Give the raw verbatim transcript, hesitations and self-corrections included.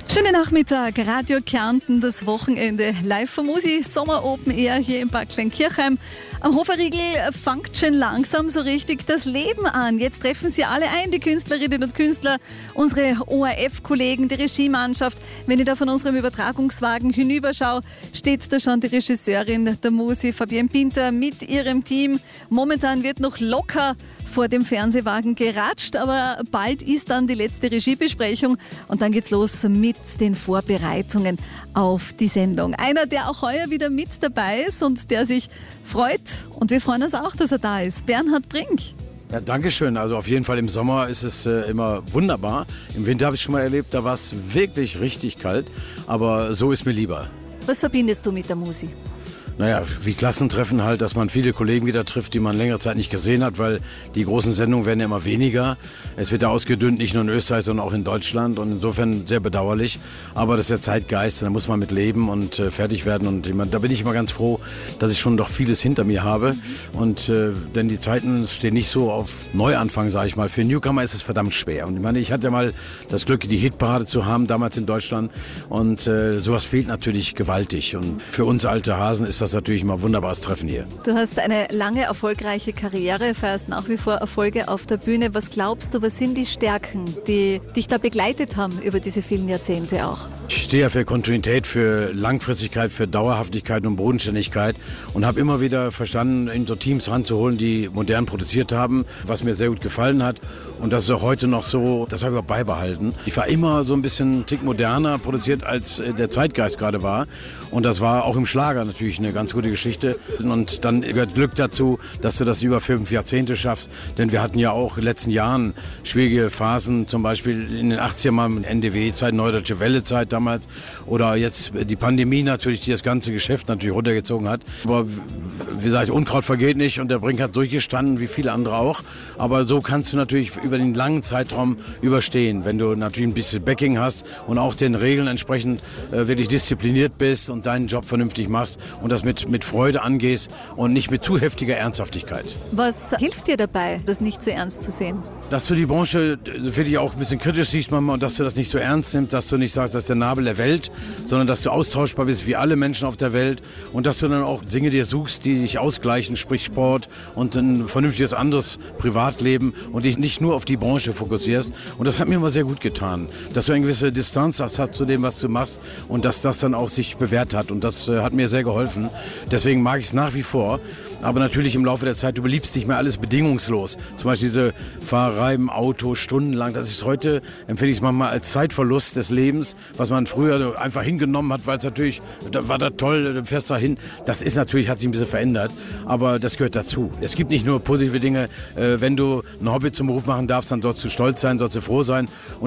Schönen Nachmittag, Radio Kärnten, das Wochenende live vom Musi Sommer Open Air hier im Park Kleinkirchheim. Am Hoferriegel fängt schon langsam so richtig das Leben an. Jetzt treffen sie alle ein, die Künstlerinnen und Künstler, unsere O R F-Kollegen, die Regiemannschaft. Wenn ich da von unserem Übertragungswagen hinüberschaue, steht da schon die Regisseurin der Musi, Fabienne Pinter, mit ihrem Team. Momentan wird noch locker vor dem Fernsehwagen geratscht, aber bald ist dann die letzte Regiebesprechung und dann geht's los mit den Vorbereitungen auf die Sendung. Einer, der auch heuer wieder mit dabei ist und der sich freut, und wir freuen uns auch, dass er da ist, Bernhard Brink. Ja, danke schön. Also auf jeden Fall im Sommer ist es äh, immer wunderbar. Im Winter habe ich schon mal erlebt, da war es wirklich richtig kalt, aber so ist mir lieber. Was verbindest du mit der Musi? Naja, wie Klassentreffen halt, dass man viele Kollegen wieder trifft, die man längere Zeit nicht gesehen hat, weil die großen Sendungen werden ja immer weniger. Es wird ja ausgedünnt, nicht nur in Österreich, sondern auch in Deutschland und insofern sehr bedauerlich. Aber das ist der Zeitgeist, da muss man mit leben und äh, fertig werden und ich mein, da bin ich immer ganz froh, dass ich schon doch vieles hinter mir habe. Und äh, denn die Zeiten stehen nicht so auf Neuanfang, sage ich mal. Für Newcomer ist es verdammt schwer. Und ich meine, ich hatte ja mal das Glück, die Hitparade zu haben, damals in Deutschland und äh, sowas fehlt natürlich gewaltig. Und für uns alte Hasen ist das natürlich immer ein wunderbares Treffen hier. Du hast eine lange, erfolgreiche Karriere, feierst nach wie vor Erfolge auf der Bühne. Was glaubst du, was sind die Stärken, die dich da begleitet haben über diese vielen Jahrzehnte auch? Ich stehe ja für Kontinuität, für Langfristigkeit, für Dauerhaftigkeit und Bodenständigkeit und habe immer wieder verstanden, in so Teams ranzuholen, die modern produziert haben, was mir sehr gut gefallen hat. Und das ist auch heute noch so, das habe ich auch beibehalten. Ich war immer so ein bisschen einen Tick moderner produziert, als der Zeitgeist gerade war. Und das war auch im Schlager natürlich eine ganz gute Geschichte. Und dann gehört Glück dazu, dass du das über fünf Jahrzehnte schaffst. Denn wir hatten ja auch in den letzten Jahren schwierige Phasen, zum Beispiel in den achtziger mal mit N D W-Zeit, Neue Deutsche Welle-Zeit damals. Oder jetzt die Pandemie natürlich, die das ganze Geschäft natürlich runtergezogen hat. Aber wie gesagt, Unkraut vergeht nicht und der Brink hat durchgestanden, wie viele andere auch. Aber so kannst du natürlich über den langen Zeitraum überstehen, wenn du natürlich ein bisschen Backing hast und auch den Regeln entsprechend äh, wirklich diszipliniert bist und deinen Job vernünftig machst und das mit, mit Freude angehst und nicht mit zu heftiger Ernsthaftigkeit. Was hilft dir dabei, das nicht zu ernst zu sehen? Dass du die Branche wirklich auch ein bisschen kritisch siehst manchmal und dass du das nicht so ernst nimmst, dass du nicht sagst, das ist der Nabel der Welt, sondern dass du austauschbar bist wie alle Menschen auf der Welt und dass du dann auch Dinge dir suchst, die dich ausgleichen, sprich Sport und ein vernünftiges anderes Privatleben und dich nicht nur auf die Branche fokussierst. Und das hat mir immer sehr gut getan, dass du eine gewisse Distanz hast, hast zu dem, was du machst und dass das dann auch sich bewährt hat und das äh, hat mir sehr geholfen. Deswegen mag ich es nach wie vor, aber natürlich im Laufe der Zeit, du beliebst nicht mehr alles bedingungslos. Zum Beispiel diese Fahrerei im Auto stundenlang, das ist heute, empfinde ich es manchmal als Zeitverlust des Lebens, was man früher einfach hingenommen hat, weil es natürlich, da war das toll, du fährst da hin. Das ist natürlich, hat sich ein bisschen verändert, aber das gehört dazu. Es gibt nicht nur positive Dinge, äh, wenn du ein Hobby zum Beruf machen darfst, dann sollst du stolz sein, sollst du froh sein. Und